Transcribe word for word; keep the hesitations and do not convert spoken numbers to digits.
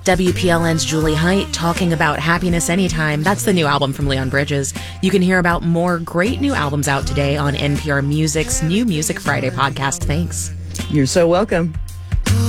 W P L N's Julie Height talking about Happiness Anytime. That's the new album from Leon Bridges. You can hear about more great new albums out today on N P R Music's New Music Friday podcast. Thanks. You're so welcome.